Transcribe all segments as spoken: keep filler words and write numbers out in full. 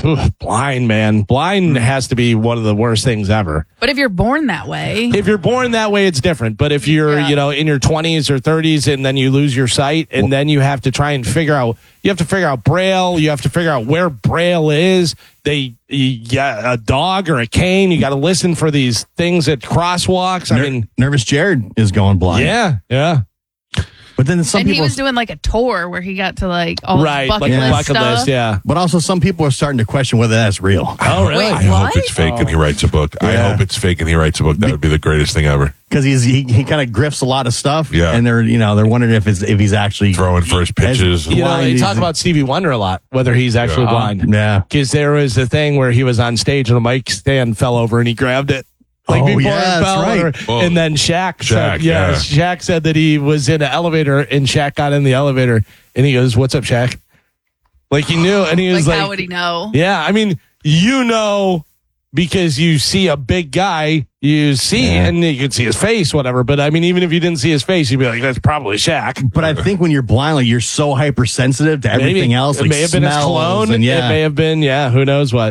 blind, man. Blind has to be one of the worst things ever. But if you're born that way. If you're born that way, it's different. But if you're, yeah. you know, in your twenties or thirties and then you lose your sight and then you have to try and figure out, you have to figure out Braille. You have to figure out where Braille is. They, you got a dog or a cane. You got to listen for these things at crosswalks. I Ner- mean, Nervous Jared is going blind. Yeah, yeah. But then some and people... he was doing like a tour where he got to like all right, bucket like list bucket stuff. list, yeah. But also some people are starting to question whether that's real. Oh, really? Wait, I what? hope it's fake Oh. and he writes a book. I Yeah. hope it's fake and he writes a book. That would be the greatest thing ever. Because he's he, he kind of grifts a lot of stuff. Yeah. And they're you know they're wondering if it's if he's actually Throwing first pitches. As- You know, they Blind talk is- about Stevie Wonder a lot, whether he's actually Yeah. blind. Yeah. Because there was a thing where he was on stage and the mic stand fell over and he grabbed it. Like Oh, before yeah, it that's fell right. over. Well, and then Shaq, said, Shaq, yeah, yeah. Shaq said that he was in an elevator and Shaq got in the elevator and he goes, "What's up, Shaq?" Like he knew, and he was Like, like, how would he know? "Yeah, I mean, you know, because you see a big guy, you see, Yeah. and you can see his face, whatever. But I mean, even if you didn't see his face, you'd be like, that's probably Shaq." But I think when you're blind, like you're so hypersensitive to everything Maybe. else. It Like may have been his smells cologne. and yeah. It may have been, yeah, who knows what.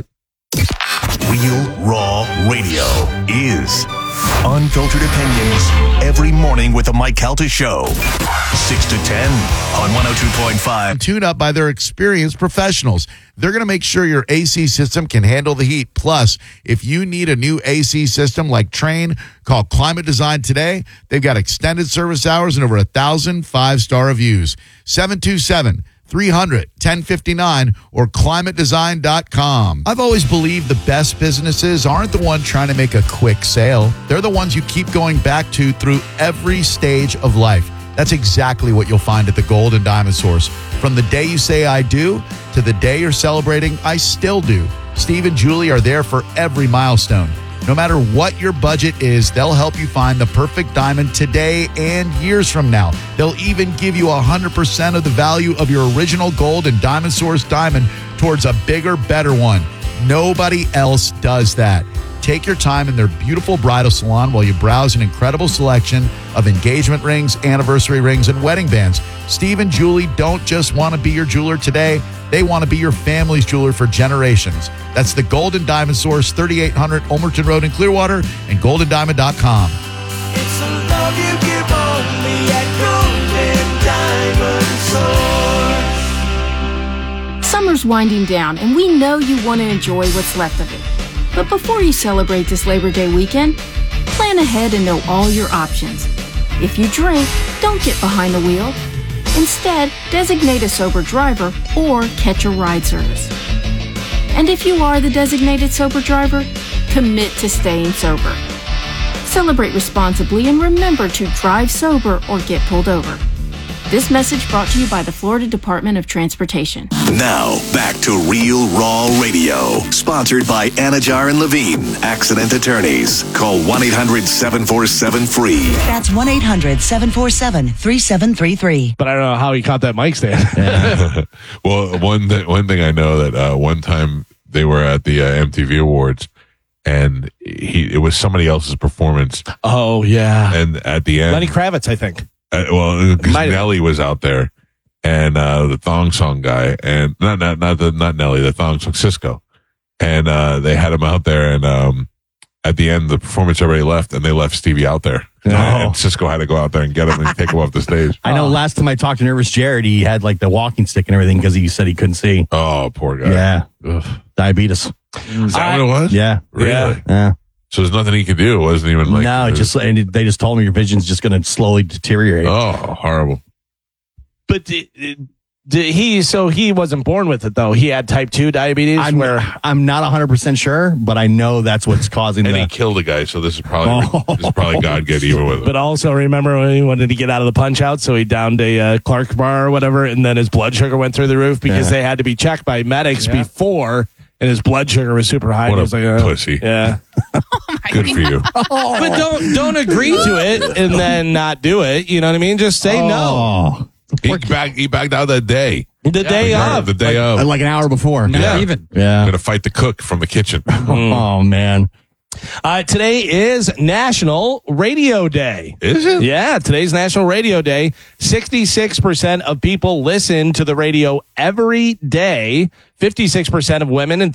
Real Raw Radio is unfiltered opinions every morning with the Mike Calta Show. six to ten on one oh two point five. Tuned up by their experienced professionals. They're going to make sure your A C system can handle the heat. Plus, if you need a new A C system like Train, call Climate Design today. They've got extended service hours and over a thousand five-star reviews. seven two seven, three hundred, ten fifty-nine or climate design dot com. I've always believed the best businesses aren't the ones trying to make a quick sale. They're the ones you keep going back to through every stage of life. That's exactly what you'll find at the Gold and Diamond Source. From the day you say I do to the day you're celebrating I still do. Steve and Julie are there for every milestone. No matter what your budget is, they'll help you find the perfect diamond today and years from now. They'll even give you one hundred percent of the value of your original Gold and Diamond Source diamond towards a bigger, better one. Nobody else does that. Take your time in their beautiful bridal salon while you browse an incredible selection of engagement rings, anniversary rings, and wedding bands. Steve and Julie don't just want to be your jeweler today. They want to be your family's jeweler for generations. That's the Golden Diamond Source, thirty-eight hundred Omerton Road in Clearwater, and golden diamond dot com. It's a love you give only at Golden Diamond Source. Summer's winding down, and we know you want to enjoy what's left of it. But before you celebrate this Labor Day weekend, plan ahead and know all your options. If you drink, don't get behind the wheel. Instead, designate a sober driver or catch a ride service. And if you are the designated sober driver, commit to staying sober. Celebrate responsibly and remember to drive sober or get pulled over. This message brought to you by the Florida Department of Transportation. Now, back to Real Raw Radio. Sponsored by Anajar and Levine, Accident Attorneys. Call one eight hundred seven four seven free. That's one eight hundred seven four seven three seven three three. But I don't know how he caught that mic stand. Well, one th- one thing I know that uh, one time they were at the uh, M T V Awards, and he it was somebody else's performance, Oh, yeah. and at the end, Lenny Kravitz, I think. uh, well, 'cause Might have- Nelly was out there, and uh, the thong song guy, and not not not the not Nelly, the thong song Cisco, and uh, they had him out there, and um, at the end, the performance already left, and they left Stevie out there, No. and Cisco had to go out there and get him and take him off the stage. I know last time I talked to Nervous Jared, he had like the walking stick and everything because he said he couldn't see. Oh, poor guy. Yeah. Ugh. Diabetes. Is that what it was? Yeah. Really? Yeah. Yeah. So there's nothing he could do. It wasn't even like no, just and they just told me your vision's just going to slowly deteriorate. oh, horrible. But did, did he, so he wasn't born with it, though. He had type two diabetes I'm, where. I'm not one hundred percent sure, but I know that's what's causing And he the. killed a guy, so this is probably Oh. this is probably God getting even with him. But also remember when he wanted to get out of the punch out, so he downed a uh, Clark bar or whatever, and then his blood sugar went through the roof because Yeah. they had to be checked by medics Yeah. before, and his blood sugar was super high. What He was a like, uh, pussy. Yeah. Good for you. But don't don't agree to it and then not do it. You know what I mean? Just say no. Oh. He backed, he backed out that day. The day Yeah, of. The day of. Like an hour before. Yeah. even. I'm Yeah. going to fight the cook from the kitchen. Oh, man. Uh, today is National Radio Day. Is it? Yeah, today's National Radio Day. sixty-six percent of people listen to the radio every day. fifty-six percent of women and